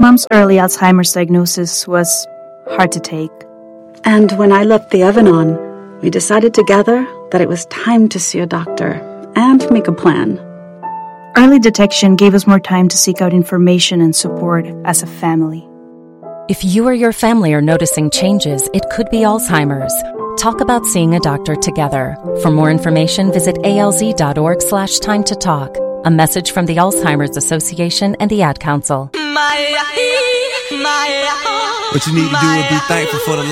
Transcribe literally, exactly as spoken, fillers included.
Mom's early Alzheimer's diagnosis was hard to take. And when I left the oven on, we decided together that it was time to see a doctor and make a plan. Early detection gave us more time to seek out information and support as a family. If you or your family are noticing changes, it could be Alzheimer's. Talk about seeing a doctor together. For more information, visit alz.org slash time to talk. A message from the Alzheimer's Association and the Ad Council. What you need to do is be thankful for the